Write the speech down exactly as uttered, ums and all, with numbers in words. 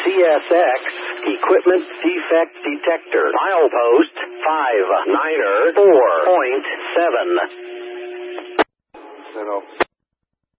C S X Equipment Defect Detector. Milepost five niner four point seven.